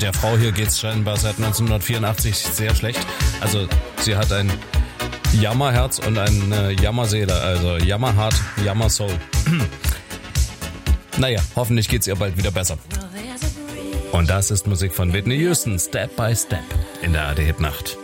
der Frau hier geht's scheinbar seit 1984 sehr schlecht. Also sie hat ein Jammerherz und eine Jammerseele, also Jammerheart, Jammersoul. Naja, hoffentlich geht's ihr bald wieder besser. Und das ist Musik von Whitney Houston, Step by Step, in der ARD Hit Nacht.